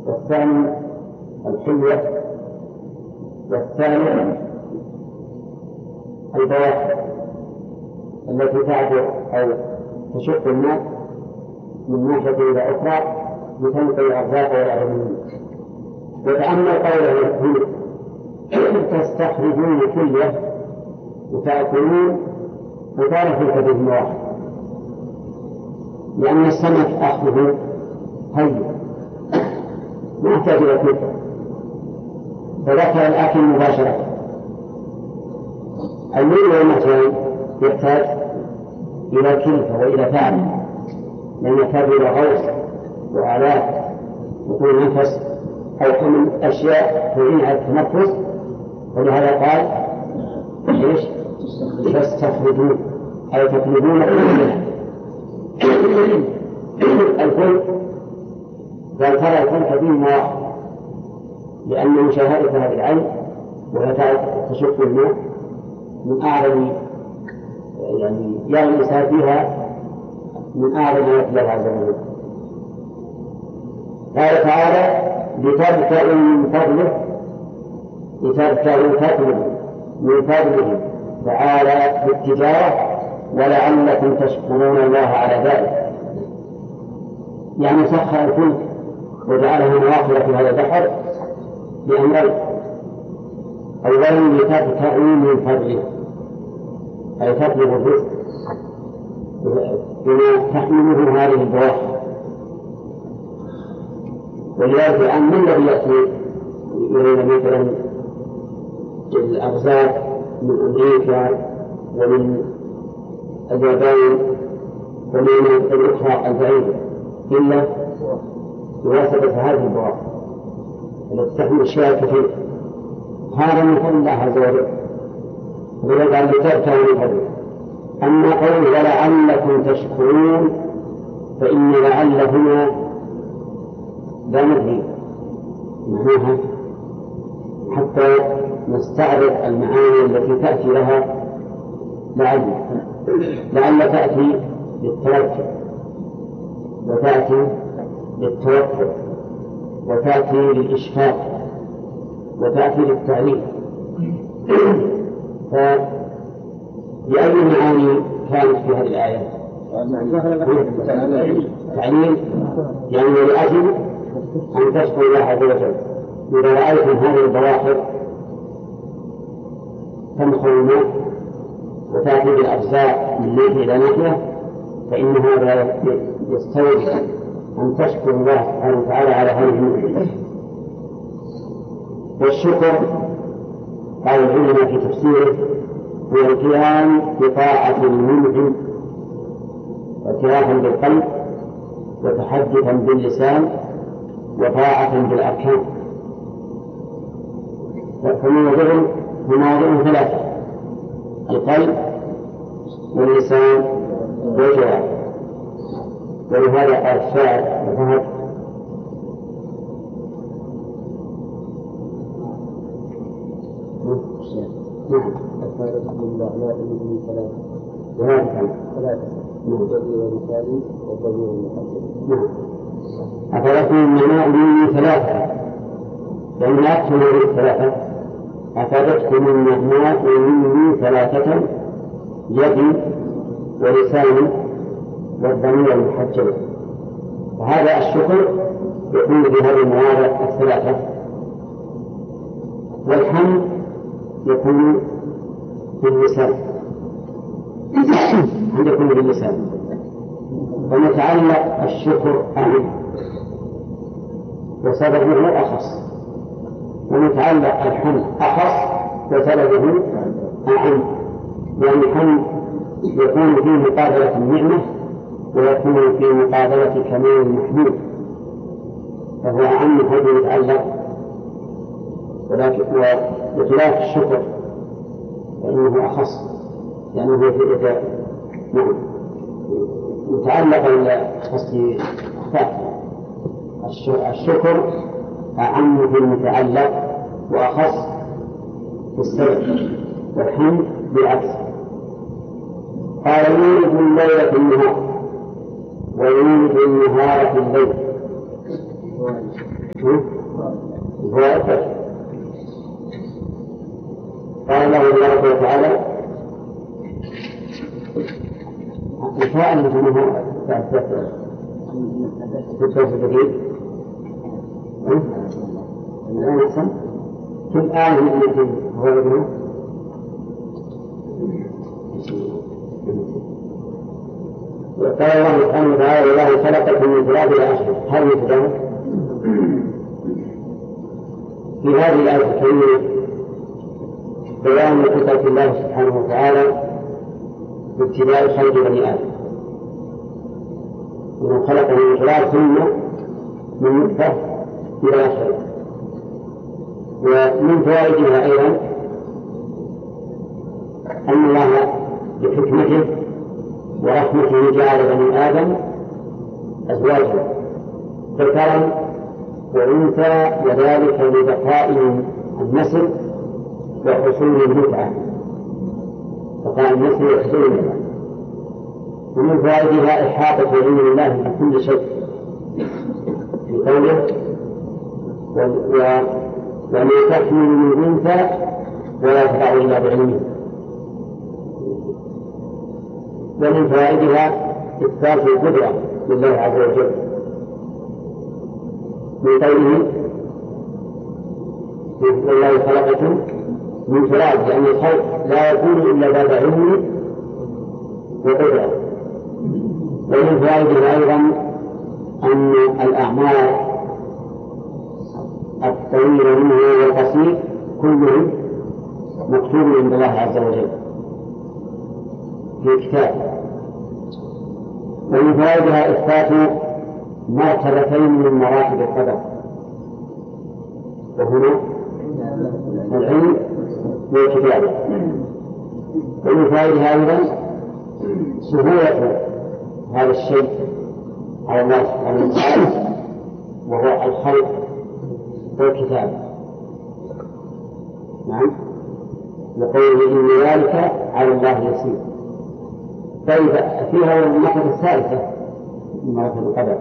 والثاني الحلية، والثالث البواخر التي تعبر أو تشق الناس من ناحية إلى أخرى لتنقل الأرزاق والأغنياء. وتأمل قوله هنا تستخرجون كلية وتأكلون وتعرفوا كبير واحد، لأن السمك أخذه هين ما يحتاج إلى كلفة، فذكر الأكل مباشرة. الميل والمكان يحتاج إلى كلفة وإلى تعب، لأن يحتاج إلى غوص وآلات وطول نفس أو حمل أشياء تعين على التنفس، ولهذا قال إيش؟ تستخرجون أي تطلبون كلها. الكل قال ترى الكل كبير واحد، لأن مشاهدة هذه العين وهي تشق الماء من أعظم يعني يرى الإنسان فيها من أعظم آيات الله عز وجل. قال تعالى لتبتغوا من فضله، لتبتغوا فضله من فضله تعالى بالتجارة ولعلكم تشكرون الله على ذلك. يعني سخر الفلك وجعله مواخر في هذا البحر بأمرين: أولا لتبتغوا من فضله أي تطلبوا الرزق بما تحمله هذه البواخر. ولذلك الآن من الذي يأتي إلينا مثلا الأرزاق من أمريكا ومن اليابان ومن الأخرى البعيدة إلا بواسطة هذه البواخر التي تحمل أشياء كثيرة؟ هذا من فضل الله عز وجل، ولذلك قال لتبتغوا من فضله. أما قول ولعلكم تشكرون فإن لعل هنا لا ندري معناها حتى نستعرض المعاني التي تأتي لها. لعل تأتي للترجع، وتأتي للتوقف، وتأتي للإشفاق، وتأتي للتعليم. فبأي معاني كانت في هذه الآية؟ تعليم يعني لأجل أن تشكر الله عز وجل. إذا رأيتم هذه البواخر تنخل الماء وتأتي بالأرزاق من ناحية إلى ناحية، فإن هذا يستوجب أن تشكر الله سبحانه وتعالى على هذه النعمة. والشكر قال العلماء في تفسيره هو القيام بطاعة المنعم اعترافا بالقلب وتحدثا باللسان وطاعة بالأركان. فمواضعه ثلاثة: القلب واللسان والجوارح. ولهذا قال الشاعر وفهد: أفلكم النماء من ثلاثة، لأن أكثر من الثلاثة أفادتكم النماء من ثلاثة: يد ولسان والضمير المحجب. وهذا الشكر يكون بهذه المواضع الثلاثة. والحمد يكون في اللسان، يكون في اللسان. ومتعلق الشكر أهم وسببه أخص، ومتعلق الحمد أخص وسببه أهم، لأن الحمد يكون في مقابلة النعمة ويكون في مقابلة كمال المحمود، فهو أهم هذا يتعلق. ولكن وخلاف الشكر فإنه أخص، لأنه في متعلق الشكر أعم في المتعلق وأخص في السبب، والحمد بالعكس. قال: يولد الليل في النهار ويولد النهار في الليل. قال الله تبارك وتعالى الفاعل منه تدرس الجديد الآن أحسن كل آية من التي هو ابنه وقال الله سبحانه وتعالى والله خلقكم من تراب إلى آخره هل يتجاوز في هذه الآية الكريمة بيان قدرة الله سبحانه وتعالى بابتداء خلق بني آدم ومن خلق من تراب ثم من نطفة إلى آخره ومن فوائدها أيضا أن الله بحكمته ورحمته جعل بني آدم أزواجا ذكرا وأنثى وذلك لبقاء النسل وحصول المتعة بقاء النسل وحصول المتعة ومن فوائدها إحاطة علم الله بكل شيء في قوله وما تحمل من أنثى ولا تضع إلا بعلمه ومن فوائدها إثبات القدرة لله عز وجل من قوله والله خلقكم من تراب لأن الخلق لا يكون إلا بعد علم وقدرة ومن فوائدها أيضا أن الأعمال الطويل منه والقصير كله مكتوب عند الله عز وجل في كتاب ومن فوائدها إثبات مرتبتين من مراتب القدر وهما العلم والكتابة ومن فوائدها أيضا سهولة هذا الشيء على الله سبحانه وتعالى وهو الخلق والكتابة نعم لقوله إن ذلك على الله يسير طيب فيها المرحلة الثالثة من مراتب القدر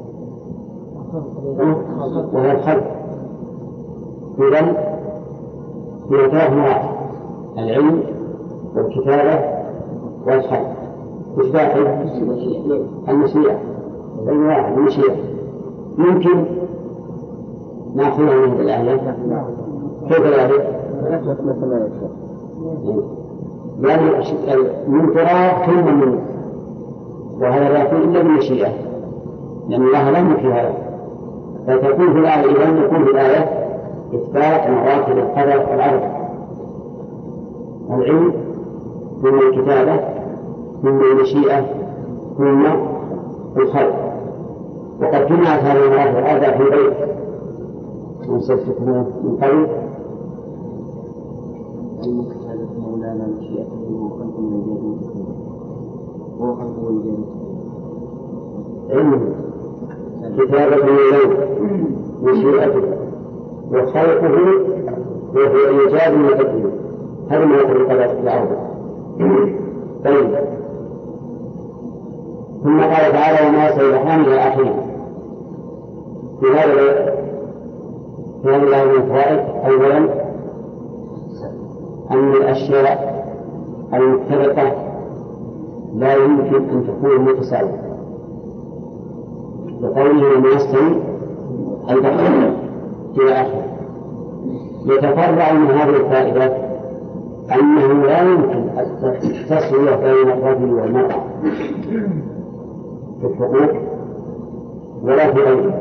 وهي الخلق إذن هي ثلاث مراتب العلم والكتابة والخلق وش داخل المشيئة أي واحد المشيئة يمكن نأخذها من الآية كيف ذلك؟ يعني من تراب ثم من وهذا لا يكون إلا بالمشيئة لأن الله لم يكن هذا فتكون في الآية إذا يكون في الآية إثبات مراتب القدر الأربعة العلم ثم الكتابة ثم المشيئة ثم الخلق وقد جمعت هذه المراتب الأربعة في بيت ونسلسكم من قبل المكتابة مولانا مشيئته وخلق من الجنة وهو خلقه الجنة علم كتابة مولانا مشيئته وخلقه وهو إيجاد وتكوين هذا ما يقول القدر الأرض طيب ثم قال تعالى وما سيبحان إلى آخره في هذا الآية من الفوائد أولا أن الأشياء المختلفة لا يمكن أن تكون متساوية لقوله وما يستوي البحر إلى آخره يتفرع من هذه الفائدة أنه لا يمكن التسوية بين الرجل والمرأة في الحقوق ولا في غيره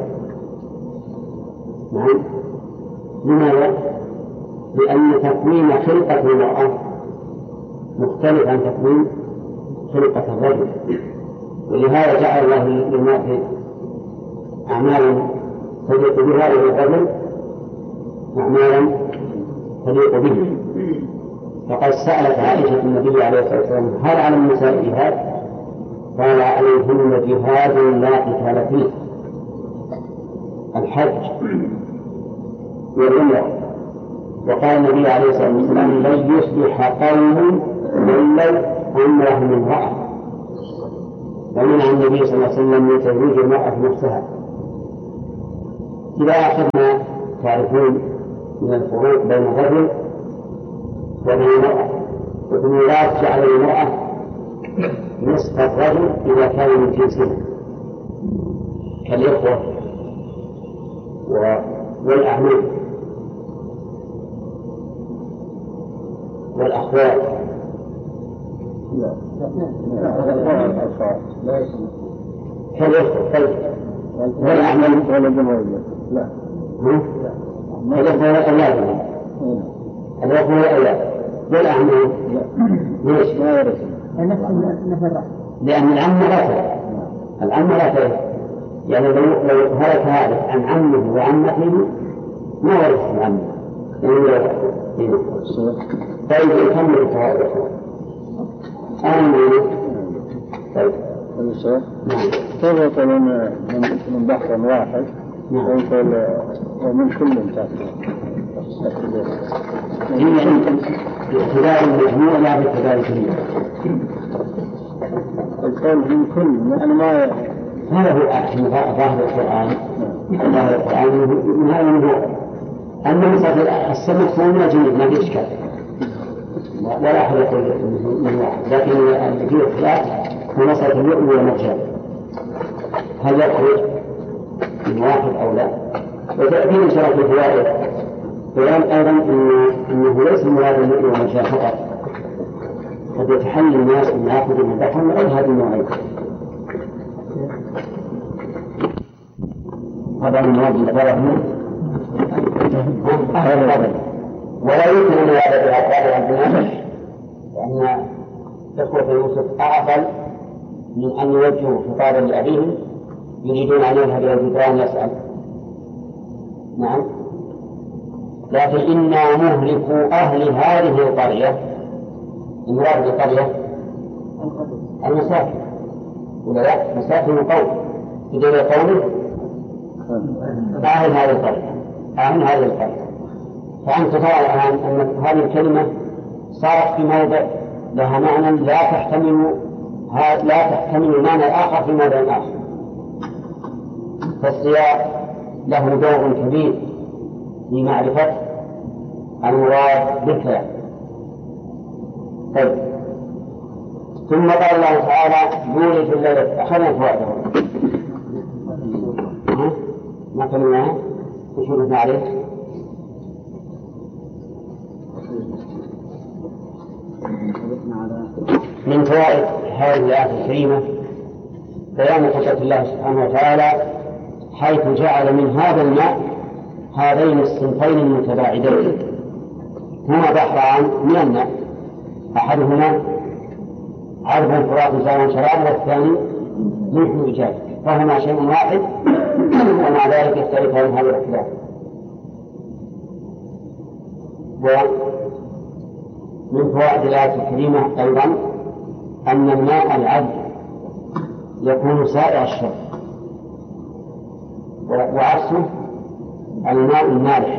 نعم لماذا؟ لأن تكوين خلقة المرأة مختلف عن تكوين خلقة الرجل ولهذا جعل الله للمرأة أعمالا تليق بها وللرجل أعمالا تليق به فقد سألت عائشة النبي عليه الصلاة والسلام هل على النساء جهاد؟ قال عليهن جهاد لا قتال فيه الحج والعمرة وقال النبي عليه الصلاة والسلام لن يصبح قوم ولوا أمرهم امرأة ومنع النبي صلى الله عليه وسلم من تزويج المرأة نفسها إذا أخذنا تعرفون من الفروق بين الرجل وبين المرأة، والميراث جعل المرأة نصف الرجل إذا كان من جنسها كالإخوة والأعمام والأخوات. كالإخوة والأعمام لا الإخوة والأولاد الإخوة والأولاد والأعمام ليش؟ لأن العم غفل يعني لو هلك هذا عن عمه وعمته ما ورث العم طيب يكمل الفوائد. طيب كيف يقولون من بحر واحد ويقول ومن كل تأكل هي باعتبار المجموع لا باعتبار الجميع. القول من كل يعني ما هذا هو أحسن ظاهر القرآن. ظاهر القرآن من هذا الموضوع أن السمك هو من الجميع ما في إشكال ولا أحد يقول من واحد، لكن اللي فيه اختلاف هو مسألة اللؤم والمرجان هل يخرج من واحد أو لا. وتأتي إن شاء الله في الفوائد بيان أيضا أنه ليس المراد اللؤم والمرجان فقط، قد يتحلل الناس أن يأخذوا من بحر من غير هذه النوعين. هذا المراد الضرر ولا يمكن أن يعرف هذا عندنا لأن إخوة يوسف أعقل من أن يوجهوا خطابا لأبيهم يريدون أن يذهب إلى الجدران يسأل. نعم، لكن إنا مهلكوا أهل هذه القرية. المراد بالقرية المساكن ولا لا؟ مساكن القوم بدون قوله أهل هذه القرية فأنت ترى الآن أن هذه الكلمة صارت في موضع لها معنى لا تحتمل معنى آخر في موضع آخر، فالسياق له دور كبير في معرفة المراد بالكلام. طيب، ثم قال الله تعالى يولج الليل. أخذنا فوائده ما كلمناها وشوفنا عليه. من فوائد هذه الآية الكريمة بيان قدرة الله سبحانه وتعالى حيث جعل من هذا الماء هذين الصنفين المتباعدين هما بحران من الماء، أحدهما عرض فرات زمان شراب والثاني ملح وجاج، فهما شيء واحد ومع ذلك يختلفان هذه الاختلاف. ومن فوائد الآية الكريمة أيضا أن الماء العذب يكون سائر الشرب وعكسه الماء المالح،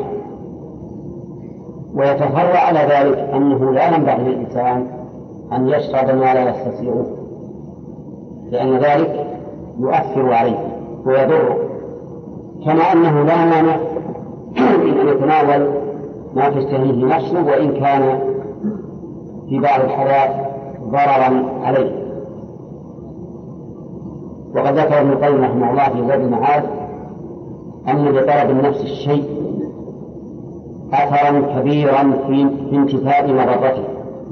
ويتفرع على ذلك أنه لا ينبغي للإنسان أن يشرب ما لا يستطيعه، لأن ذلك يؤثر عليه ويضره، كما أنه لا مانع من أن يتناول ما تشتهيه نفسه وإن كان في بعض الحالات ضررا عليه. وقد ذكر ابن القيم رحمه الله في زاد المعاد أن لطلب النفس الشيء أثرا كبيرا في انتفاء مضرته،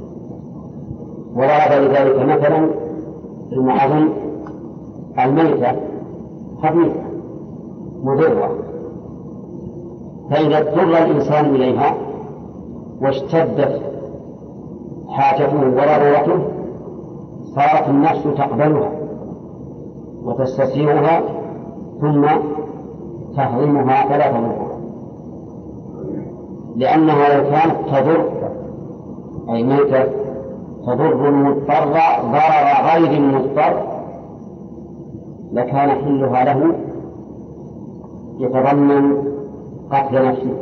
وضرب لذلك مثلا المعظم الميتة خبيثة مضرة، فإذا اضطر الإنسان إليها واشتدت حاجته وضرورته صارت النفس تقبلها وتستسيغها ثم تهضمها فلا تضرها، لأنها لو كانت تضر أي ميتة تضر المضطر ضرر غير المضطر لكان حلها له يتضمن قتل نفسه.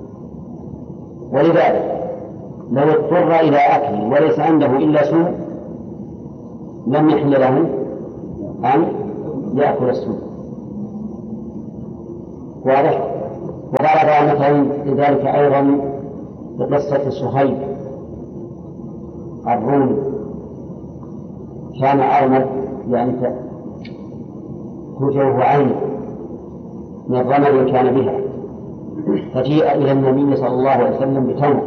ولذلك لو اضطر إلى أكل وليس عنده إلا سوء لم يحل له أن يأكل السوء. واضح؟ مثلا لذلك أيضا بقصة صهيب الرومي، كان أرمد يعني توجهه عينه من الرمل كان بها، فجيء إلى النبي صلى الله عليه وسلم بتمر،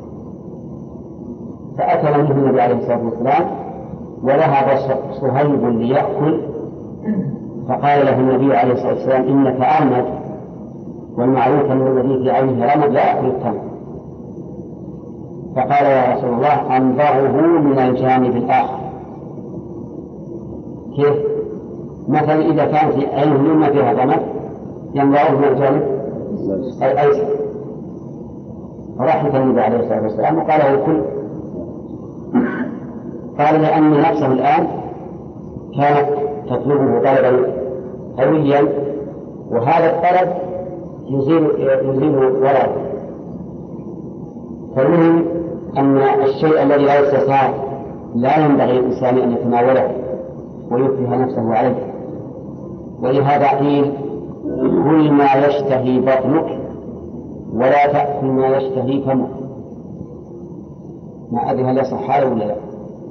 فأكل منه النبي عليه الصلاة والسلام، وذهب صهيب ليأكل، فقال له النبي عليه الصلاة والسلام إنك أرمد، والمعروف أن الذي في عينه رمد لا يأكل التمر. فقال يا رسول الله أنظره من الجانب الآخر. كيف؟ مثلا إذا كانت عينه مما فيها رمد ينظره من الجانب الأيسر، فضحك النبي عليه الصلاة والسلام وقال له كل. قال لأن نفسه الآن كانت تطلبه طلبا قويا، وهذا الطلب يزيل ورعه. فالمهم أن الشيء الذي لا يستطاع لا ينبغي الإنسان أن يتناوله ويكره نفسه عليه. ولهذا قيل كل ما يشتهي بطنك ولا تأكل ما يشتهي فمك. ما أدري هل يصح هذا ولا لا؟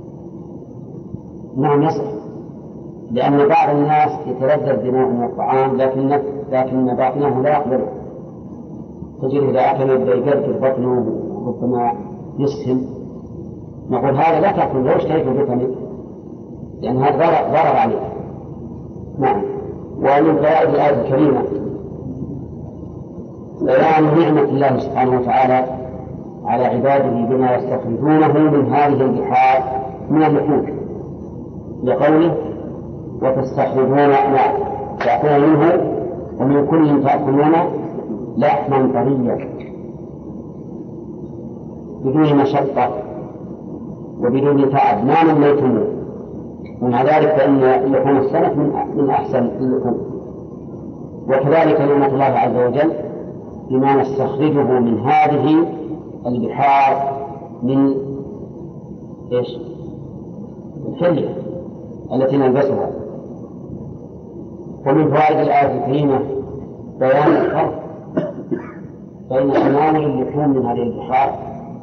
نعم يصح، لأن بعض الناس يتلذذ بنوع من الطعام لكن بطنه لا يقبله، تجد إذا أكل يبدأ يقرقر بطنه وربما يسخن. نقول هذا لا تأكل لو اشتهيت بطنك، لأن هذا ضرر عليك. نعم. ومن فوائد الآية الكريمة بيان نعمة الله سبحانه وتعالى على عباده بما يستخرجونه من هذه البحار من اللحوم، لقوله وتستخرجون تأكلون منه ومن كل تأكلون لحما طريا بدون مشقة وبدون تعب ما مليتموه. ومع ذلك فإن لحوم السمك من أحسن اللحوم. وكذلك نعمة الله عز وجل بما نستخرجه من هذه البحار من إيش؟ الحلية التي نلبسها. ومن فوائد الآية الكريمة بيان الفرق بين تناول اللحوم من هذه البحار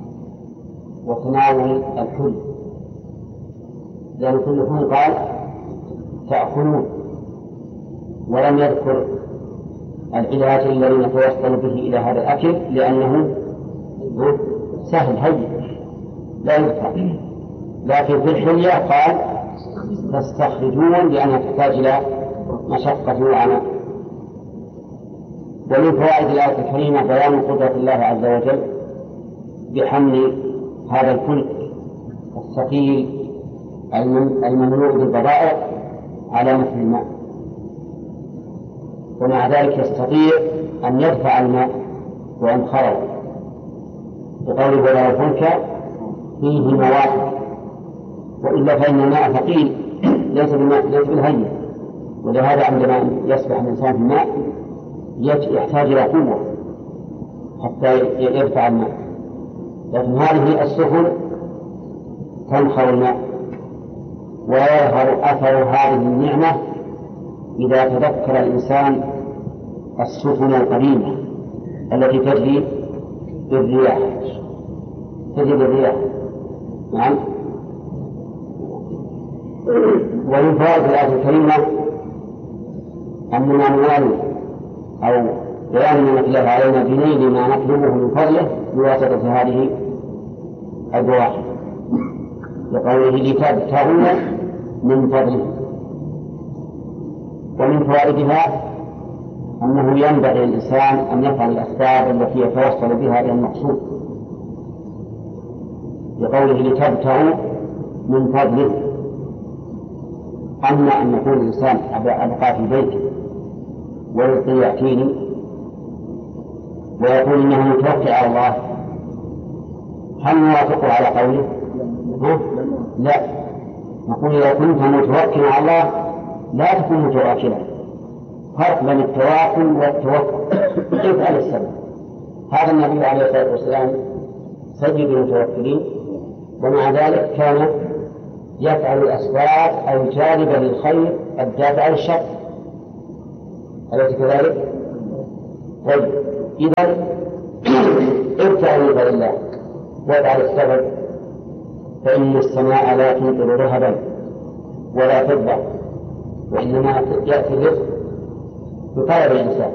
وتناول الحلي، لأن كل لحوم قال تأكلون، ولم يذكر العلاج الذي نتوصل به إلى هذا الأكل لأنه سهل هين لا يذكر. لكن في الحلية قال تستخرجون لأنها تحتاج إلى مشقة وعناء. ومن فوائد الآية الكريمة بيان قدرة الله عز وجل بحمل هذا الفلك الثقيل المملوء بالبضائع على مثل الماء، ومع ذلك يستطيع أن يدفع الماء وإن خرج، بقوله ولا الفلك فيه مواقف، وإلا فإن الماء ثقيل ليس بالهين، ولهذا عندما يسبح الإنسان في الماء يحتاج إلى قوة حتى يدفع الماء. لكن هذه السفن تنخر الماء، ويظهر أثر هذه النعمة إذا تذكر الإنسان السفن القديمة التي تجري بالرياح. نعم. ومن فوائد الآية الكريمة أننا ننال أو بيان نعمة الله علينا بنيل ما نطلبه من فضله بواسطة هذه البواحث، لقوله لتبتغوا من فضله. ومن فوائدها أنه ينبغي الإنسان أن يفعل الأسباب التي يتوصل بها إلى المقصود، لقوله لتبتغوا من فضله. أما أن يقول الإنسان أبقى في بيتي ورزقي يأتيني ويقول إنه متوكل على الله، هل نوافقه على قوله؟ لا، نقول إذا كنت متوكلا على الله لا تكون متوكلا. فرق بين التواكل والتوكل. افعل السبب. هذا النبي عليه الصلاة والسلام سيد المتوكلين، ومع ذلك كان يفعل الأسباب الجالبة للخير الدافعة للشر، أليس كذلك؟ طيب، إذن لا؟ وضع السبب، فإن السماء لا تمطر ذهبا ولا فضة، وإنما يأتي الرزق بطلب الإنسان.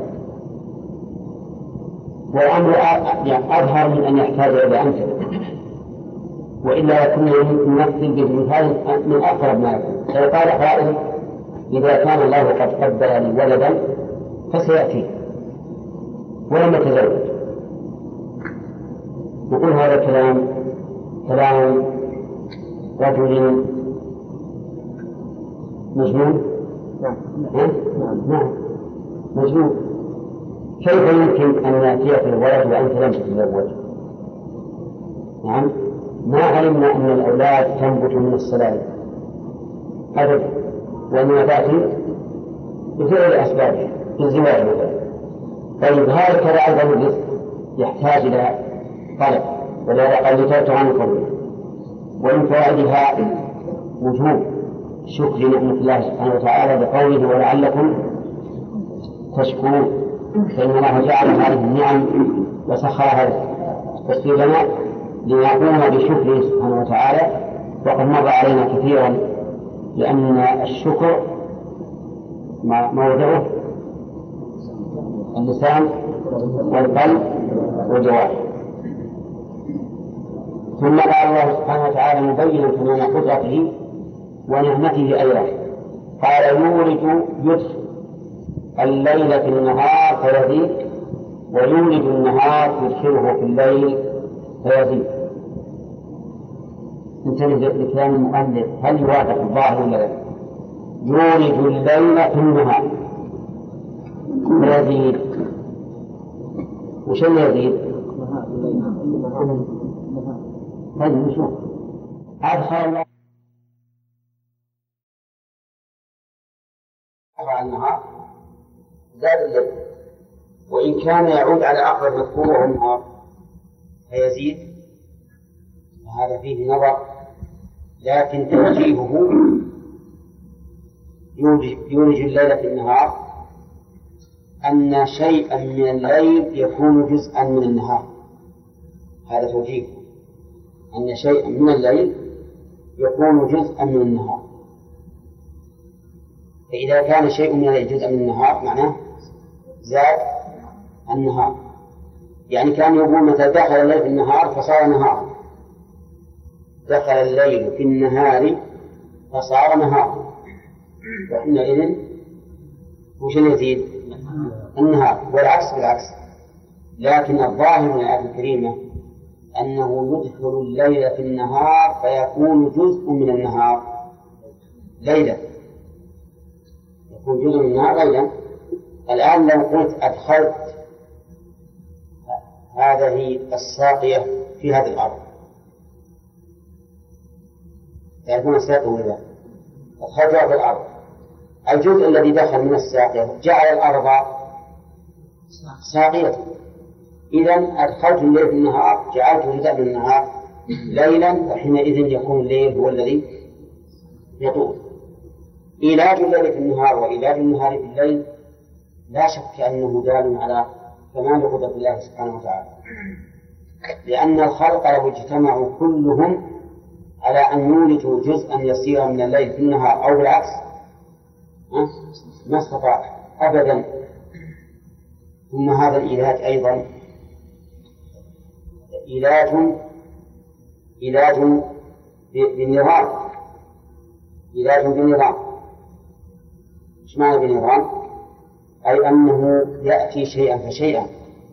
والأمر أظهر من أن يحتاج إلى أمثلة، وإلا يكون يمثل بمثال من أقرب ما يكون. فيقال قائل: إذا كان الله قد قدر لي ولدا فسيأتي ولم يتزوج. نقول هذا الكلام كلام رجل مجنون. نعم مجنون. كيف يمكن أن يأتيك الولد وأنت لم تتزوج؟ نعم، ما علمنا أن الأولاد تنبت من السلالم أبدا، وأنها تأتي بفعل أسبابها بالزواج مثلا. طيب هذا أيضا الرزق يحتاج إلى طلب، ولهذا قال لتأتوا عن قوله. ومن فوائدها وجوب شكر نعمة الله سبحانه وتعالى بقوله: ولعلكم تشكرون، فإن الله جعل هذه النعم وسخرها تسبيبنا لنقوم بشكره سبحانه وتعالى. وقد مر علينا كثيرا لأن الشكر موضعه اللسان والقلب والجوارح. ثم قال الله سبحانه وتعالى مبينا تمام قدرته ونعمته أيضا، قال: يدخل الليل في النهار فيزيد، ويولد النهار يدخله في الليل فيزيد. انتبه لكلام المؤلف، هل يوافق الظاهر ولا لا؟ يولد الليل في النهار فيزيد. وش يزيد؟ هذا نشوف. أدخل الله النهار زاد الليل، وإن كان يعود على أقرب مذكور وهو النهار فيزيد، وهذا فيه نظر، لكن توجيهه يولج الليل في النهار أن شيئا من الليل يكون جزءا من النهار. هذا توجيه، أن شيئا من الليل يكون جزءا من النهار. فإذا كان شيء من الليل جزءا من النهار معناه زاد النهار. يعني كان يقول متى دخل الليل في النهار فصار نهارا، دخل الليل في النهار فصار نهارا، وحينئذ وش يزيد؟ النهار. والعكس بالعكس. لكن الظاهر من الآية الكريمة أنه يدخل الليل في النهار فيكون جزء من النهار ليلا، يكون جزء من النهار ليلا. الآن لو قلت أدخلت هذه الساقية في هذه الأرض، يكون الساقية ولا أدخلتها في الأرض، الجزء الذي دخل من الساقية جعل الأرض ساقية. إذن أدخلت الليل في النهار جعلت جزء من النهار ليلا، وحينئذ يكون الليل هو الذي يطول. إيلاج الليل في النهار وإيلاج النهار في الليل لا شك أنه دال على كمال قدرة الله سبحانه وتعالى، لأن الخلق لو اجتمعوا كلهم على أن يولجوا جزءا يسيرا من الليل في النهار أو بالعكس ما استطاع أبدا. ثم هذا الإيلاج أيضا علاج بنظام. علاج بنظام. إيش معنى بنظام؟ أي أنه يأتي شيئا فشيئا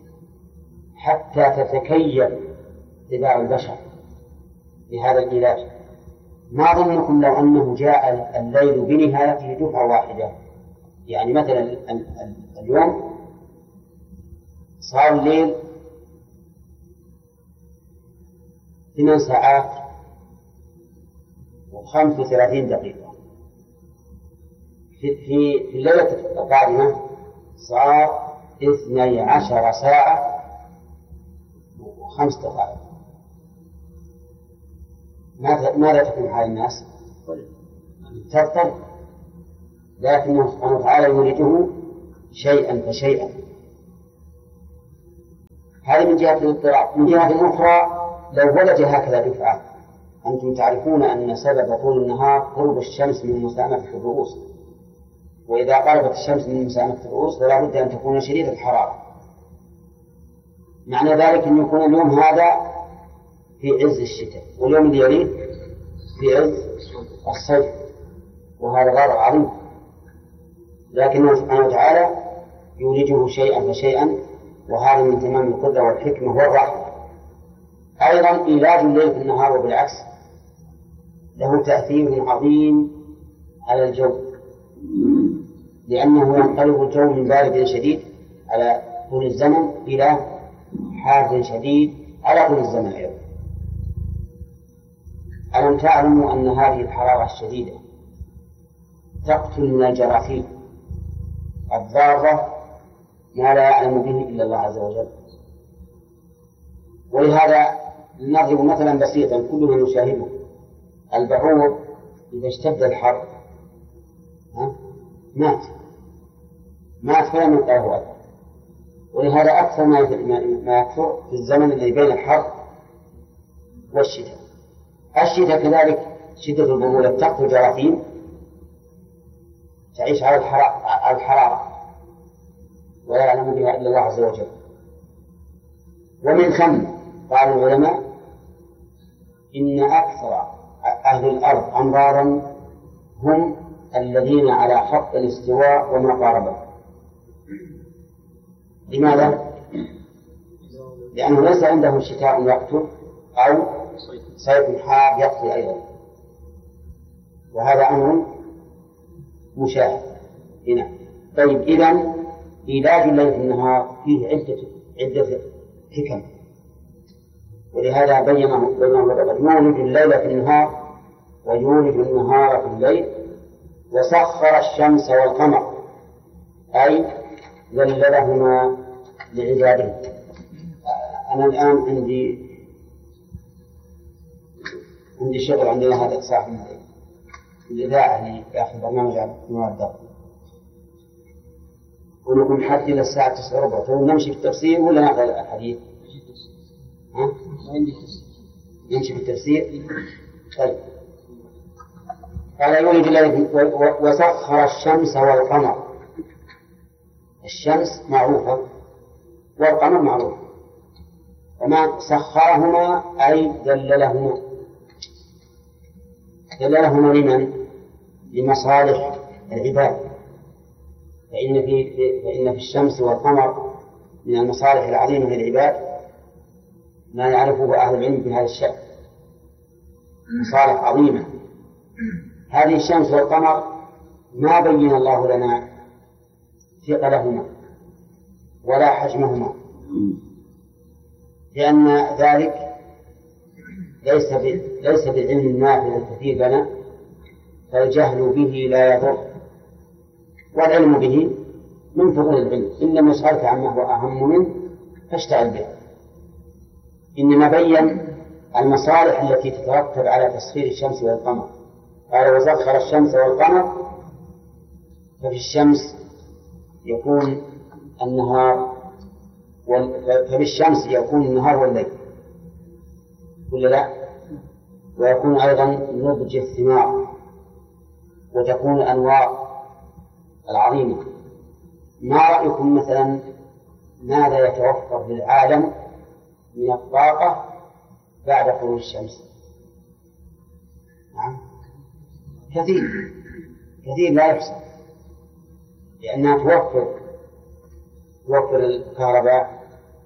حتى تتكيف طباع البشر بهذا العلاج. ما ظنكم لو أنه جاء الليل بنهايته دفعة واحدة؟ يعني مثلا اليوم صار الليل 8 ساعات و35 دقيقة، في الليلة القادمة صار 12 ساعة و5 دقائق. ماذا تكون حال الناس؟ تضطرب. لكنه سبحانه وتعالى يولده شيئا فشيئا. هذه من جهة الاضطراب. من جهة أخرى لو ولج هكذا دفعة، أنتم تعرفون أن سبب طول النهار قرب الشمس من مسامة الرؤوس، وإذا قربت الشمس من مسامة الرؤوس فلا بد أن تكون شديدة الحرارة. معنى ذلك أن يكون اليوم هذا في عز الشتاء واليوم اللي يليه في عز الصيف، وهذا غرض عظيم، لكنه سبحانه وتعالى يولجه شيئا فشيئا، وهذا من تمام القدرة والحكمة والرحمة. أيضا إيلاج الليل في النهار وبالعكس له تأثير عظيم على الجو، لأنه ينقلب الجو من بارد شديد على طول الزمن إلى حار شديد على طول الزمن أيضا. ألم تعلموا أن هذه الحرارة الشديدة تقتل من الجراثيم الضارة ما لا يعلم به إلا الله عز وجل؟ ولهذا نضرب مثلا بسيطا كلنا نشاهده، البعوض إذا اشتد الحر مات فلم يلقاه أثر. ولهذا أكثر ما يكثر في الزمن الذي بين الحر والشتاء. الشتاء كذلك شدة البرودة تقتل جراثيم تعيش على الحرارة ولا يعلم بها إلا الله عز وجل. ومن ثم قال العلماء إن أكثر أهل الأرض أمراضا هم الذين على خط الاستواء وما قاربه. لماذا؟ لأنه ليس عندهم شتاء يقتل أو صيف حار يقتل أيضا، وهذا أمر مشاهد هنا. طيب، إذن إيلاج الليل في النهار فيه عدة حكم، ولهذا بينه يولج الليل في النهار ويولج النهار في الليل، وسخر الشمس والقمر أي ذللهما لعباده. أنا الآن عندي شغل عندنا هذا صاحب الإذاعة اللي يأخذ برنامج على الضغط، ونكون حتى إلى الساعة 9:15 نمشي في التفسير ولا نأخذ الحديث؟ نمشي في التفسير. طيب، قال يولج الليل وسخر الشمس والقمر. الشمس معروفة والقمر معروف، وما سخرهما أي دللهما لمن؟ لمصالح العباد. فإن في الشمس والقمر من المصالح العظيمة للعباد ما يعرفه أهل العلم بهذا الشأن، مصالح عظيمة. هذه الشمس والقمر ما بين الله لنا ثقلهما ولا حجمهما، لأن ذلك ليس بالعلم النافع الكثير لنا، فالجهل به لا يضر، والعلم به من فضول العلم. إن لم يسألك عما هو أهم منه فاشتغل به. إنما بين المصالح التي تترتب على تسخير الشمس والقمر. قال وسخر الشمس والقمر، ففي الشمس يكون النهار فبالشمس يكون النهار والليل ولا لا؟ ويكون أيضا نضج الثمار وتكون الأنوار العظيمة. ما رأيكم مثلا ماذا يتوفر للعالم من الطاقة بعد خروج الشمس؟ نعم، كثير لا يحصى، لأنها توفر الكهرباء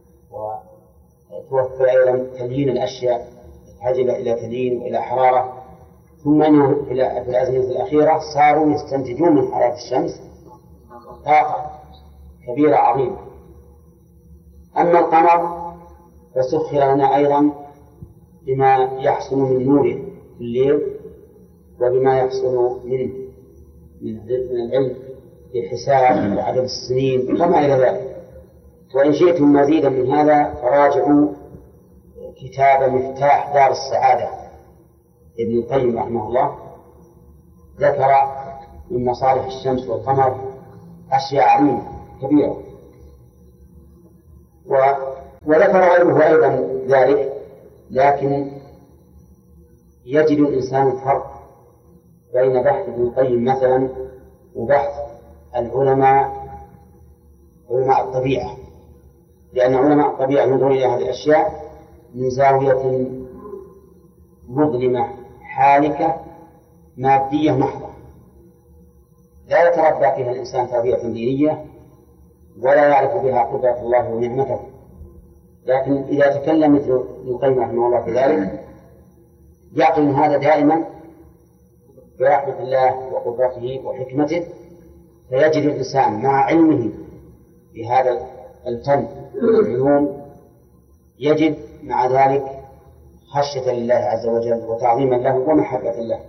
وتوفر أيضا تليين الأشياء، تحتاج إلى تليين وإلى حرارة. ثم أنه في الأزمنة الأخيرة صاروا يستنتجون من حرارة الشمس طاقة كبيرة عظيمة. أما القمر فسخر لنا أيضا بما يحصل من نوره في الليل وبما يحصل من العلم بالحساب وعدد السنين وما إلى ذلك. وإن شئتم مزيدا من هذا فراجعوا كتاب مفتاح دار السعادة ابن القيم رحمه الله، ذكر من مصالح الشمس والقمر أشياء عظيمة كبيرة. وذكر غيره أيضا ذلك، لكن يجد الإنسان الفرق بين بحث ابن القيم مثلا وبحث العلماء علماء الطبيعة، لأن علماء الطبيعة ينظرون إلى هذه الأشياء من زاوية مظلمة حالكة مادية محضة، لا يتربى فيها الإنسان تربية دينية ولا يعرف بها قدرة الله ونعمته. لكن إذا تكلم مثل ابن القيم رحمه الله في ذلك يعقل هذا دائما برحمة الله وقدرته وحكمته، فيجد الإنسان مع علمه بهذا الفن العلوم يجد مع ذلك خشية لله عز وجل وتعظيما له ومحبة له.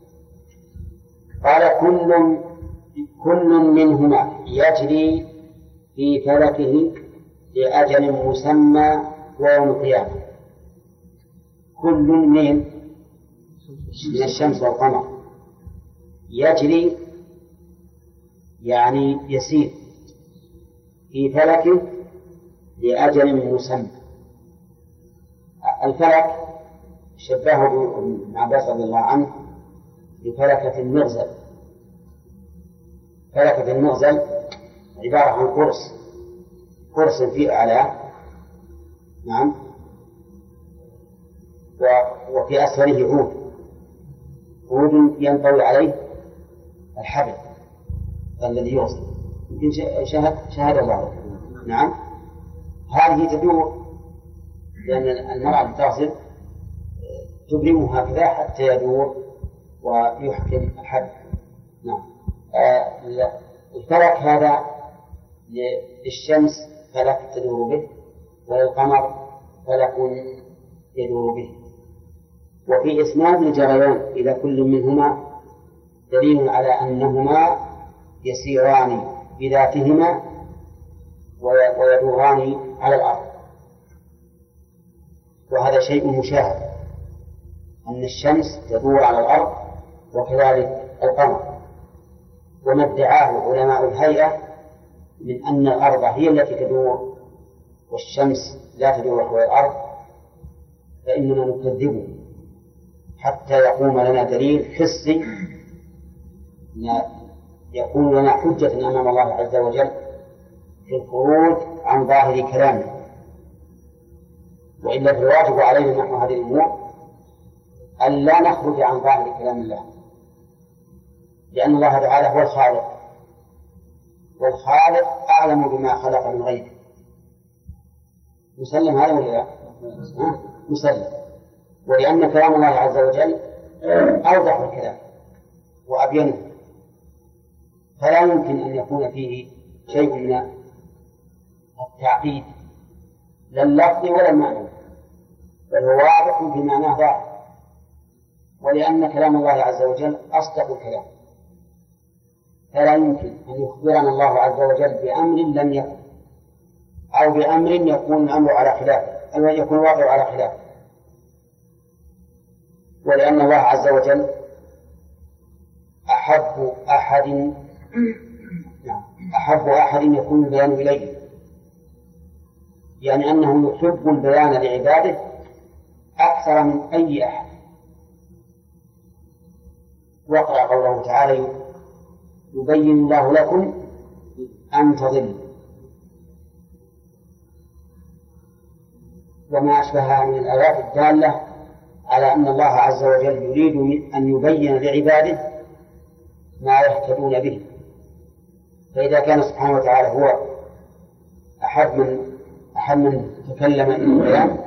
قال كل منهما يجري في فلكه لأجل مسمى ويوم القيامة. كل من الشمس والقمر يجري يعني يسير في فلكه لأجل مسمى. الفلك شبهه ابن عباس رضي الله عنه بفلكة المغزل. فلكة المغزل عبارة عن قرص فيه أعلاه، نعم، وفي أسفله عود ينطوي عليه الحبل الذي يغزل. يمكن شاهد الله، نعم. هذه تدور لأن المرأة بتغزل تبرمه هكذا حتى يدور ويحكم الحبل، نعم. الفلك هذا للشمس فلك تدور به، وللقمر فلك يدور به. وفي إسناد الجريان إلى كل منهما دليل على أنهما يسيران بذاتهما ويدوران على الأرض، وهذا شيء مشاهد أن الشمس تدور على الأرض وكذلك القمر. وما ادعاه علماء الهيئة من أن الأرض هي التي تدور والشمس لا تدور حول الأرض فإننا نكذبه حتى يقوم لنا دليل حسي يكون لنا حجة أمام الله عز وجل في الخروج عن ظاهر كلامه. وإلا فالواجب علينا نحن هذه الأمور أن لا نخرج عن ظاهر كلام الله، لأن الله تعالى هو الخالق، والخالق أعلم بما خلق من غيره. مسلم هذا ولا لا؟ مسلم. ولأن كلام الله عز وجل أوضح الكلام وأبينه، فلا يمكن أن يكون فيه شيء من التعقيد لا اللفظ ولا المعنى، بل هو واضح في معناه ظاهر. ولأن كلام الله عز وجل أصدق الكلام، فلا يمكن أن يخبرنا الله عز وجل بأمر لم يكن، أو بأمر يكون الأمر على خلافه، أو يكون الواقع على خلافه. ولأن الله عز وجل أحب أحد يكون البيان إليه، يعني أنه يحب البيان لعباده أكثر من أي أحد. واقرأ قوله تعالى يبين الله لكم أن تضلوا، وما أشبهها من الآيات الدالة على أن الله عز وجل يريد أن يبين لعباده ما يهتدون به. فإذا كان سبحانه وتعالى هو أحد من تكلم إلى البيان،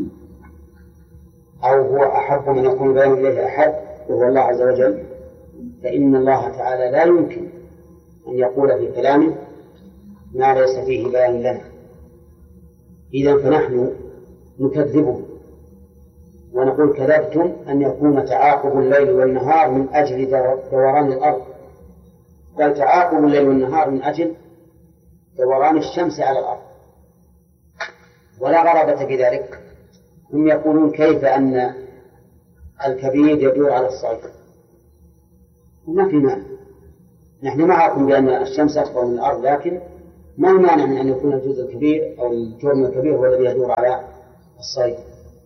أو هو أحب من يكون بيان إليه أحد وهو الله عز وجل، فإن الله تعالى لا يمكن أن يقول في كلامه ما ليس فيه بيان لنا. إذن فنحن نكذبه ونقول كذبتم أن يكون تعاقب الليل والنهار من أجل دوران الأرض، بل تعاقب الليل والنهار من أجل دوران الشمس على الأرض. ولا غرابة في ذلك. هم يقولون كيف أن الكبير يدور على الصغير؟ ما في معنى. نحن معكم بأن الشمس أكبر من الأرض، لكن ما المانع من أن يكون الجزء الكبير أو الجرم الكبير هو الذي يدور على الصيد؟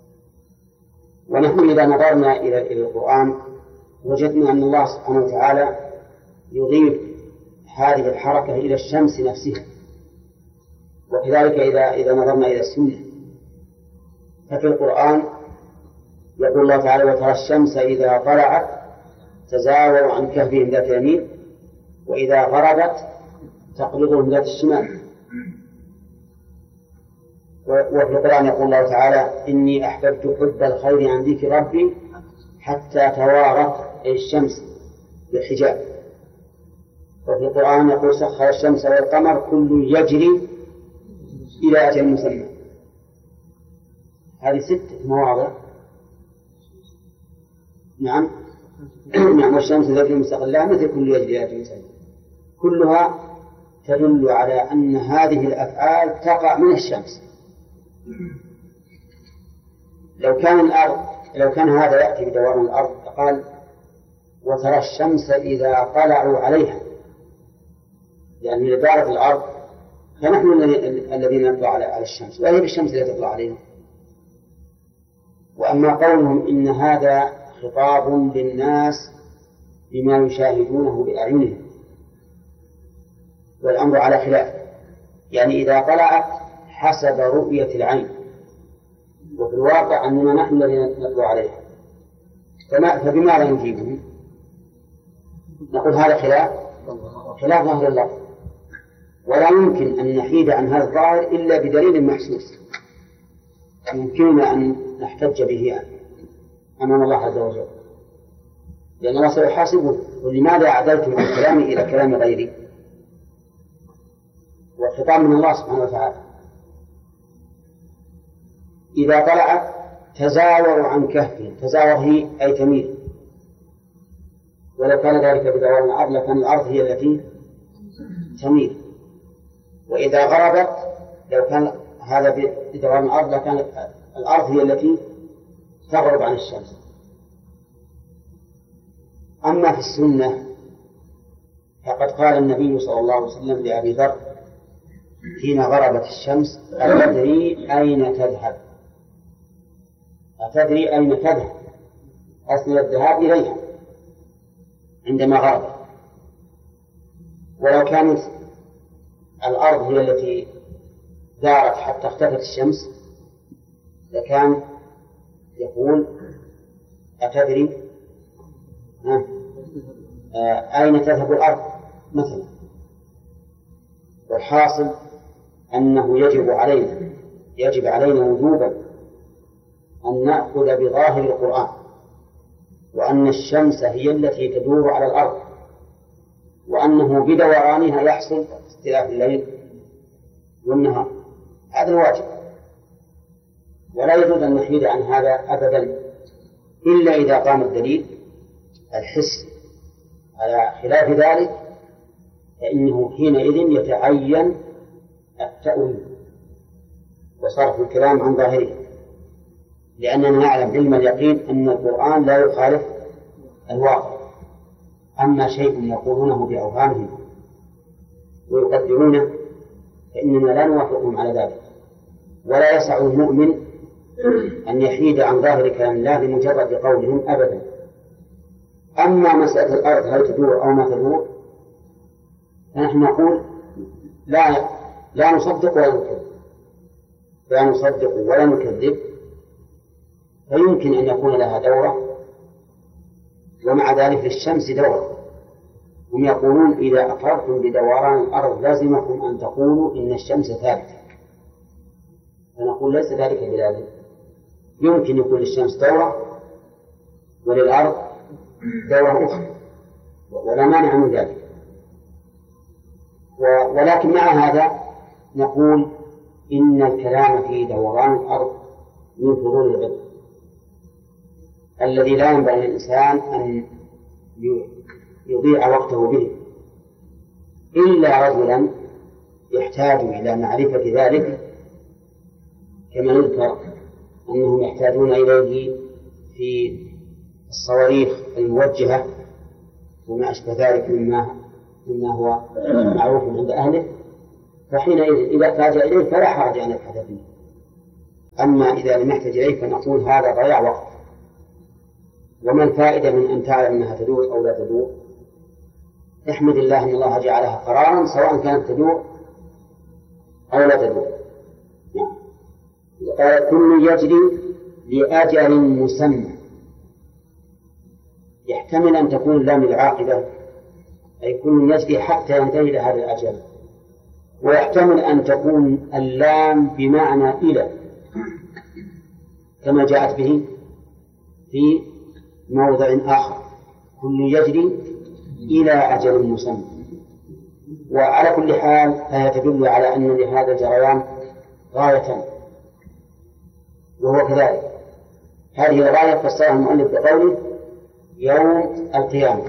ونحن إذا نظرنا إلى القرآن وجدنا أن الله سبحانه وتعالى يضيف هذه الحركة إلى الشمس نفسها. وكذلك إذا نظرنا إلى السنة ففي القرآن يقول الله تعالى: وترى الشمس إذا طلعت تزاور عن كهفهم ذات اليمين وإذا غربت تقرضهم ذات الشمال. وفي القرآن يقول الله تعالى: إني أحببت حب الخير عن ذكر ربي حتى توارت الشمس بالحجاب. وفي القرآن يقول: سخر الشمس والقمر كل يجري إلى أجل مسمى. هذه 6 مواضع. نعم والشمس ذات المستقلة مثل كل يجري إلى أجل مسمى، كلها تدل على أن هذه الأفعال تقع من الشمس. لو كان هذا يأتي بدوران الأرض فقال: وترى الشمس إذا طلعوا عليها، يعني إذا دارت الأرض فنحن الذين نطلع على الشمس وهي بالشمس التي تطلع علينا. وأما قولهم إن هذا خطاب للناس بما يشاهدونه بأعينهم، والأمر على خلاف، يعني إذا طلعت حسب رؤية العين، وفي الواقع أننا نحن الذين نطلع عليها، فبماذا نجيبهم؟ نقول هذا خلاف ظاهر الله، ولا يمكن أن نحيد عن هذا الظاهر إلا بدليل محسوس يمكننا أن نحتج به أمام الله عز وجل، لأن الله سيحاسبه: ولماذا عدلتم عن كلامي إلى كلام غيري؟ والخطاب من الله سبحانه وتعالى. إذا طلعت تزاوروا عن كهفهم، تزاور هي أي تميل، ولو كان ذلك بدوران الأرض لكان الأرض هي التي تميل. وإذا غربت لو كان هذا بدوران الأرض لكان الأرض هي التي تغرب عن الشمس. أما في السنة فقد قال النبي صلى الله عليه وسلم لأبي ذر حين غربت الشمس: أتدري أين تذهب؟ أتدري أين تذهب؟ أسند الذهاب إليها عندما غربت. ولو كانت الأرض هي التي دارت حتى اختفت الشمس لكان يقول: أتدري أين تذهب الأرض مثلا. والحاصل أنه يجب علينا وجوبا أن نأخذ بظاهر القرآن، وأن الشمس هي التي تدور على الأرض، وأنه بدورانها يحصل اختلاف الليل والنهار. هذا الواجب، ولا يجوز أن نحيد عن هذا أبدا إلا إذا قام الدليل الحسي. على خلاف ذلك فإنه حينئذ يتعين التأويل وصرف الكلام عن ظاهره، لأننا نعلم علم اليقين أن القرآن لا يخالف الواقع. أما شيء يقولونه بأوهامهم ويقدرونه فإننا لا نوافقهم على ذلك، ولا يسع المؤمن أن يحيد عن ظاهر كلام الله لمجرد قولهم أبدا. أما مسألة الأرض هل تدور أو ما تدور فنحن نقول لا نصدق ولا نكذب، فيمكن أن يكون لها دورة، ومع ذلك للشمس دورة. هم يقولون: إذا أقررتم بدوران الأرض لازمكم أن تقولوا إن الشمس ثابتة. فنقول: ليس ذلك بذلك، يمكن يكون للشمس دورة وللأرض دورة أخرى، ولا مانع من ذلك. ولكن مع هذا نقول إن الكلام في دوران الأرض من فضول العلم الذي لا ينبغي للإنسان أن يضيع وقته به، إلا رجلا يحتاج إلى معرفة ذلك، كما نذكر أنهم يحتاجون إليه في الصواريخ الموجهة وما أشبه ذلك مما هو معروف عند أهله، فحينئذ إذا احتاج إليه فلا حرج أن يبحث فيه. أما إذا لم يحتج إليه فنقول هذا ضياع وقت. وما الفائدة من أن تعلم أنها تدور أو لا تدور؟ احمد الله أن الله جعلها قرارا سواء كانت تدور أو لا تدور. قال كل يجري لأجل مسمى، يحتمل أن تكون اللام العاقبة أي كل يجري حتى ينتهي إلى هذا الأجل، ويحتمل أن تكون اللام بمعنى إلى كما جاءت به في موضع آخر كل يجري إلى أجل مسمى. وعلى كل حال فهي تدل على أن لهذا الجريان غاية، وهو كذلك. هذه الغاية فسرها المؤلف بقوله يوم القيامة،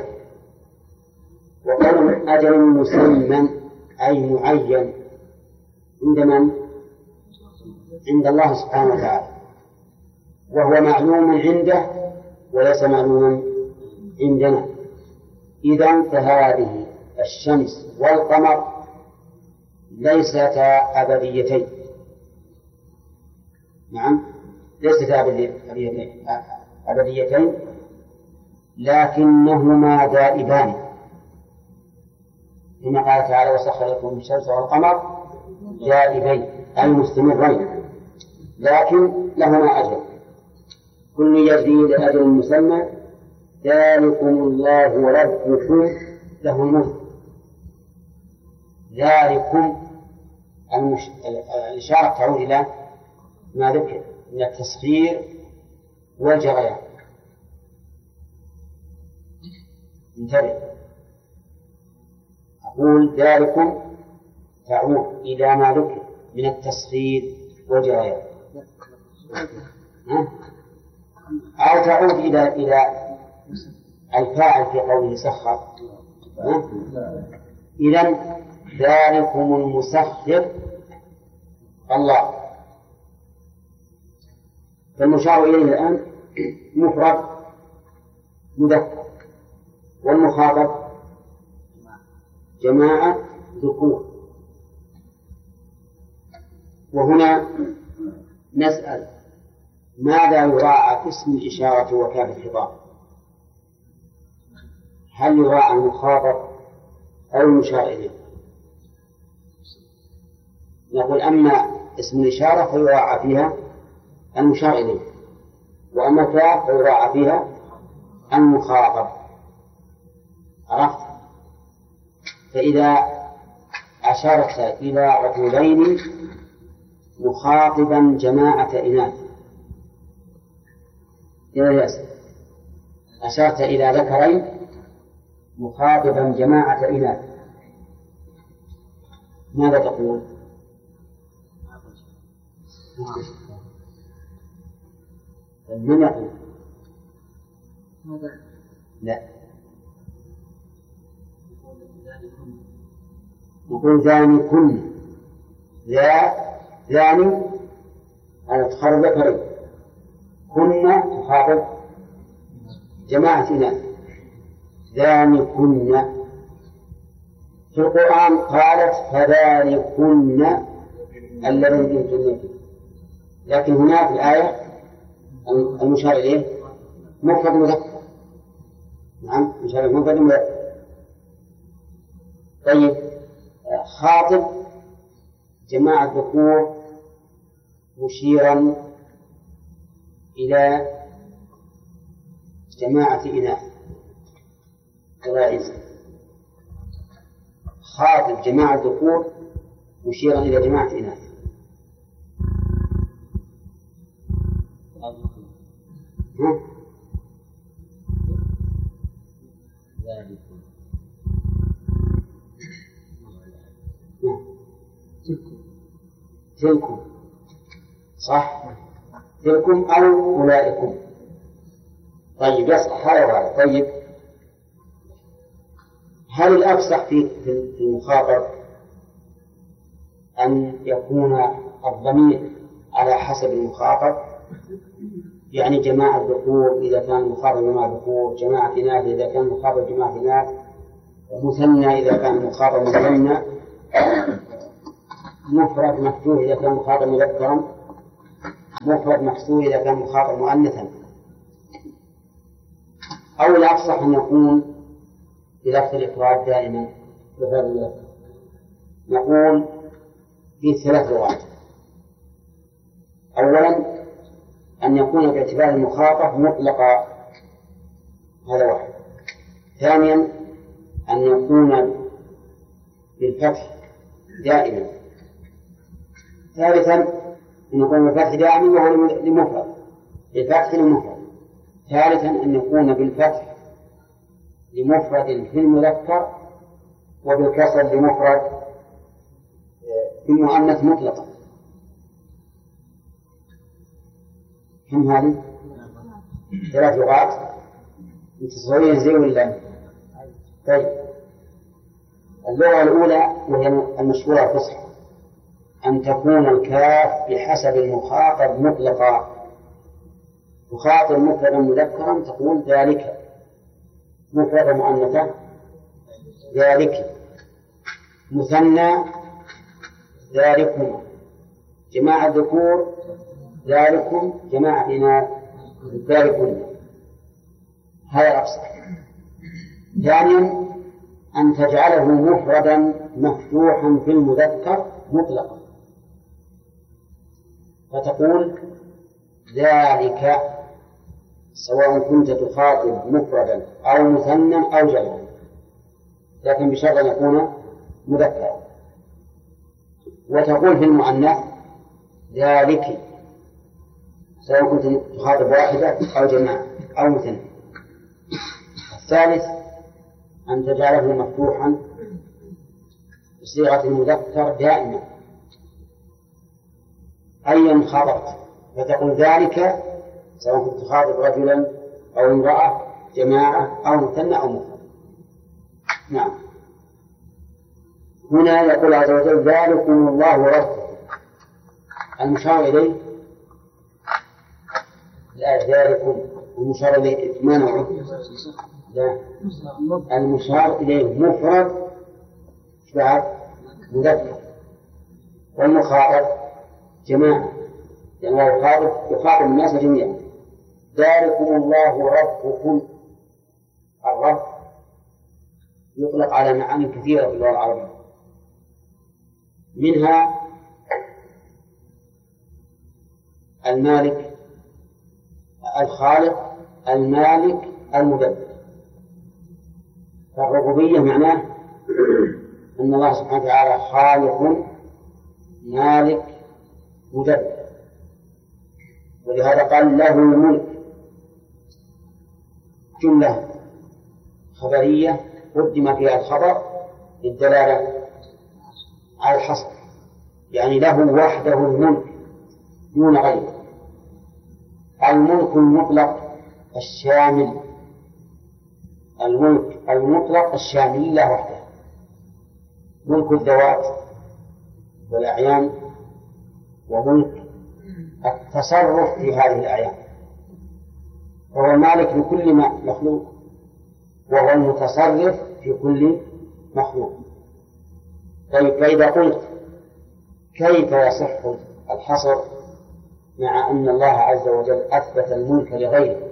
وقول أجل مسمى أي معين عند من؟ عند الله سبحانه وتعالى، وهو معلوم عنده وليس معلوما عندنا. إذن فهذه الشمس والقمر ليستا أبديتين. نعم ليستا أبديتين لكنهما دائبان، كما قال تعالى وسخر لكم الشمس والقمر دائبين أي مستمرين، لكن لهما أجل. كل يجري لأجل مسمى ذلكم الله ربكم له الملك. ذلكم الإشارة تعود إلى ما ذكر من التسخير والجريان. انتبه، أقول ذلكم تعود إلى ما ذكر من التسخير والجريان، أو تعود إلى الفاعل في قوله سخر. إذن ذلكم المسخر الله. فالمشار إليه الآن مفرد مذكر، والمخاطب جماعة ذكور. وهنا نسأل ماذا يراعى في اسم الإشارة وكاف الخطاب؟ هل يراعى المخاطب أو المشار إليه؟ نقول أما اسم الإشارة فيراعى فيها المشار إليه، وأما كاف فيراعى فيها المخاطب. عرفت؟ فإذا أشرت إلى رجلين مخاطبا جماعة إناث، أشرت إلى ذكرين مخاطبا جماعة إناث، ماذا تقول؟ من يقول؟ لا، نقول ذاني كن ذاني على تخرج ذكرين، كنا تخاطب جماعة إناث، ذاني كنا. في القرآن قالت فذلكن الذي يمكن، لكن هنا في الآية المشار إليه مفرد مذكر. نعم مشار إليه مفرد مذكر. طيب خاطب جماعة ذكور مشيرا إلى جماعة إناث جوائز. خاطب جماعة ذكور مشيرا إلى جماعة إناث. تلكم صح، تلكم أو أولئكم. طيب يصح هذا وهذا. طيب هل الأفصح في المخاطب أن يكون الضمير على حسب المخاطب، يعني جماعة ذكور إذا كان المخاطب جماعة ذكور، جماعة إناث إذا كان المخاطب جماعة إناث، مثنى إذا كان المخاطب مثنى، مفرد مفتوح إذا كان مخاطب مذكرا، مفرد مفتوح إذا كان مخاطب مؤنثا، أو الأفصح أن يكون بلفظ الإفراد دائما. نقول في 3 لغات. أولا أن يكون باعتبار المخاطب مطلقا، هذا واحد. ثانيا أن يكون بالفتح دائما. ثالثا أن يكون بالفتح دائما وهو لمفرد، بالفتح لمفرد. ثالثا أن يكون بالفتح لمفرد في المذكر وبالكسر لمفرد في المؤنث مطلقا. كم هذه؟ 3 لغات. متصورين زي ولا؟ طيب، اللغة الأولى وهي المشهورة الفصحى أن تكون الكاف بحسب المخاطب مطلقا. تخاطب مفردا مذكرا تقول ذلك، مفردا مؤنثا ذلك، مثنى ذلكم، جماعة ذكور ذلكم، جماعة إناث ذلكن. هذا الأفصح. ثانيا أن تجعله مفردا مفتوحا في المذكر مطلقا، فتقول ذلك، سواء كنت تخاطب مفردا أو مثنى أو جمعا، لكن بشرط أن يكون مذكرا. وتقول في المؤنث ذلك، سواء كنت تخاطب واحدة أو جماعة أو مثنى. الثالث أن تجعله مفتوحا بصيغة المذكر دائما أيا خاطبت، فتقول ذلك سواء كنت تخاطب رجلا أو امرأة، جماعة أو مثنى أو مفرد. نعم. هنا يقول عز وجل ذلكم الله ربكم. المشار إليه لا، ذلكم المشار إليه ما نوعه؟ لا، المشار إليه مفرد بعد مذكر، والمخاطب جماعة، لأنه يخاطب الناس جميعا. ذلكم الله ربكم. الرب يطلق على معاني كثيرة في اللغة العربية، منها المالك، الخالق، المالك، المدبر. فالربوبية معناه أن الله سبحانه وتعالى خالق مالك مدبر، ولهذا قال له الملك، جملة خبرية قدم فيها الخبر للدلالة على الحصر، يعني له وحده الملك دون غيره. الملك المطلق الشامل، الملك المطلق الشامل له وحده، ملك الذوات والأعيان، وملك التصرف في هذه الأعيان، وهو المالك لكل مخلوق، وهو المتصرف في كل مخلوق. طيب، فإذا قلت كيف يصح الحصر مع أن الله عز وجل أثبت الملك لغيره،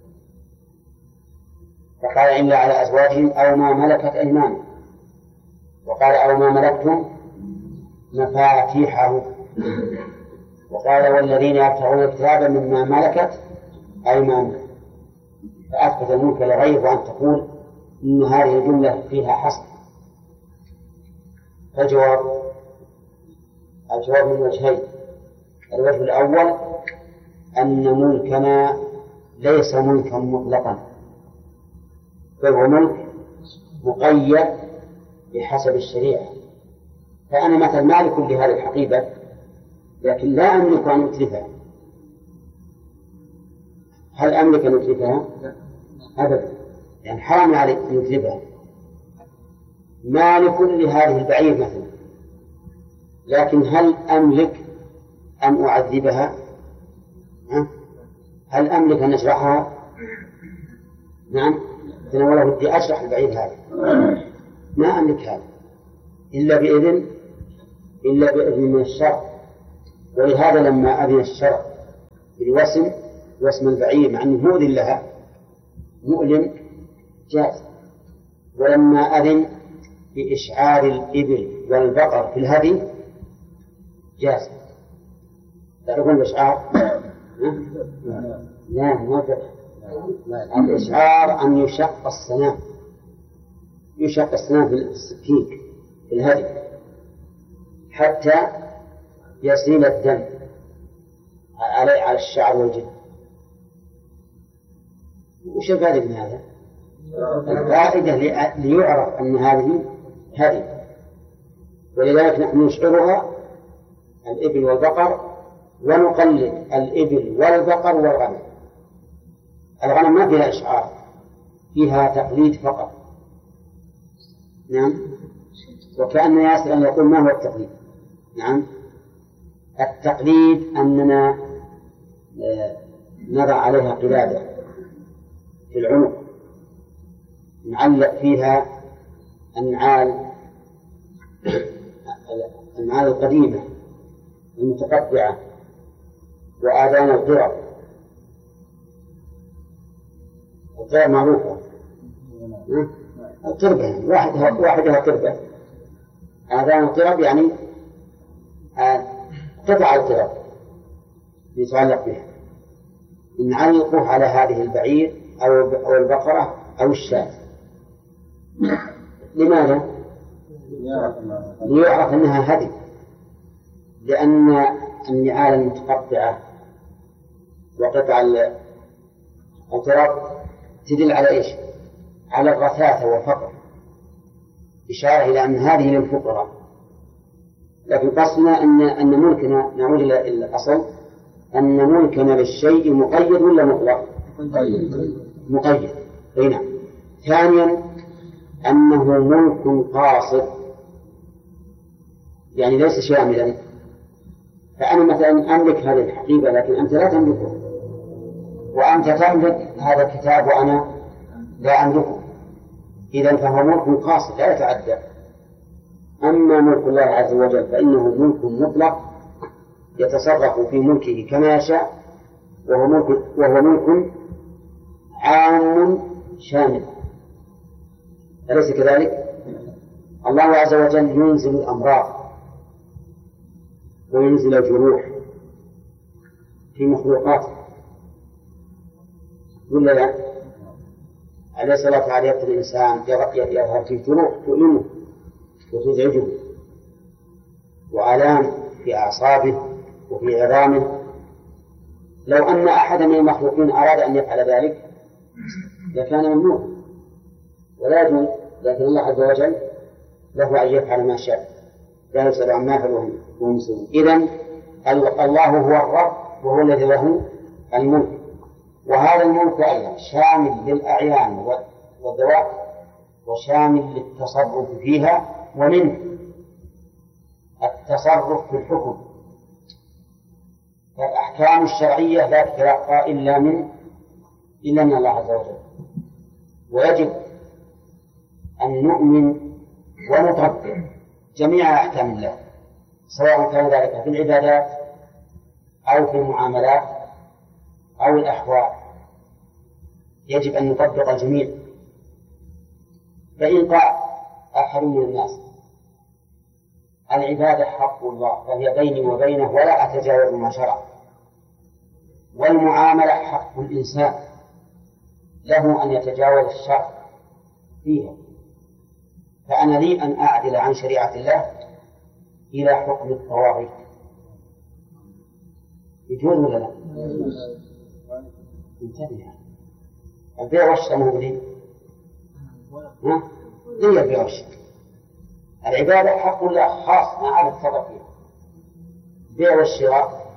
فقال إلا على أزواجهم أو ما ملكت أيمانهم، وقال أو ما ملكتم مفاتيحه، وقال والذين يبتغون الكتاب مما ملكت أيمانهم، فأثبت الملك لغيره، وأن تقول إن هذه الجملة فيها حصر. فالجواب من وجهين. الوجه الأول أن ملكنا ليس ملكا مطلقا، بل هو ملك مقيد بحسب الشريعة. فأنا مثل مالك لهذه الحقيبة، لكن لا أملك أن أتلفها. هل أملك أن أتلفها؟ أبدا، يعني حرام عليك أن أتلفها. مالك لهذه البعير مثلا، لكن هل أملك أن أعذبها؟ هل أملك أن أشرحها؟ نعم، إذن والله بدي أشرح البعير هذا، ما أملك هذا إلا بإذن إلا بإذن من الشرع. ولهذا لما أذن الشرع بالوسم وسم البعير مع أنه مؤذن لها مؤلم جاز، ولما أذن بإشعار الإبل والبقر في الهدي جاز. تعرفون الإشعار؟ لا ما الإشعار أن يشق السنام، يشق السنام في السكين في الهدي حتى يسيل الدم على الشعر والجلد. وش الفائدة من هذا؟ الفائدة ليعرف أن هذه هدي، ولذلك نحن نشعرها الإبل والبقر ونقلد الإبل والبقر والغنم. الغنم ما فيها إشعار، فيها تقليد فقط. نعم. وكأن ياسر أن يقول ما هو التقليد؟ نعم، التقليد أننا نضع عليها قلادة في العنق نعلق فيها النعال القديمة المتقطعة وآذان القرب. القرب معروفة، القربة يعني واحدها قربة. آذان القرب يعني قطع القرب يتعلق بها، نعلقه على هذه البعير أو البقرة أو الشاة. لماذا؟ ليعرف أنها هدي، لأن النعال المتقطعة وقطع القرب تدل على إيش؟ على الرثاثة والفقر، إشارة إلى أن هذه للفقراء. لكن قصدنا أن ملكنا، نعود إلى الأصل، أن ملكنا للشيء مقيد ولا مطلق؟ مقيد. هنا ثانيا أنه ملك قاصر، يعني ليس شاملا. فأنا مثلا أملك هذه الحقيبة لكن أنت لا تملكه، وأنت تملك هذا الكتاب وأنا لا أملكه، إذن فهو ملك قاصر لا يتعدى. أما ملك الله عز وجل فإنه ملك مطلق يتصرف في ملكه كما يشاء، وهو ملك عام شامل. أليس كذلك؟ الله عز وجل ينزل الأمراض وينزل الجروح في مخلوقاته ولا لا؟ أليس الله تعالى يقتل الإنسان يظهر فيه جروح تؤلمه وتزعجه وآلام في أعصابه وفي عظامه؟ لو أن أحد من المخلوقين أراد أن يفعل ذلك لكان ممنوع ولا يجوز، لكن الله عز وجل له أن يفعل ما شاء، لا يسأل عما يفعل وهم يسألون. إذن الله هو الرب وهو الذي له الملك، وهذا الملك أيضا شامل للأعيان والذوات وشامل للتصرف فيها، ومنه التصرف في الحكم. فالأحكام الشرعية لا تتلقى إلا من الله عز وجل، ويجب أن نؤمن ونطبق جميع أحكام الله، سواء كان ذلك في العبادات أو في المعاملات أو الأحوال. يجب أن نطبق الجميع. فإن قال أحد من الناس العبادة حق الله فهي بيني وبينه ولا أتجاوز ما شرع، والمعاملة حق الإنسان له أن يتجاوز الشرع فيها، فأنا لي أن أعدل عن شريعة الله إلى حكم الطواغيت. يجوز ولا لا؟ انتبه، البيع والشراء مو لي؟ لي البيع والشراء. العبادة حق الله خاص ما عاد التصرف فيها. البيع والشراء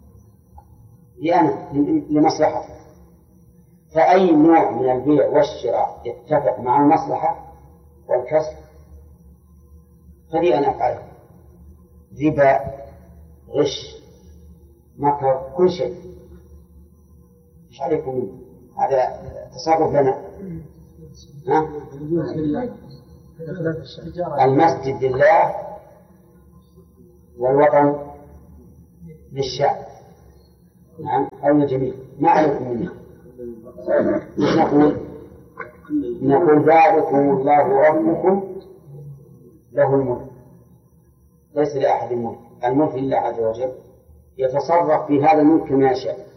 لأنا لمصلحتي، فأي نوع من البيع والشراء يتفق مع المصلحة والكسب فلي أن أفعله. ربا، غش، مكر، كل شيء. مش عليكم منه، هذا تصرف لنا. المسجد لله والوطن للشعب. نعم أو للجميع، ما عليكم منه. مش نقول ذلكم الله ربكم له الملك، ليس لأحد الملك، الملك لله عز وجل، يتصرف في هذا الملك كما يشاء.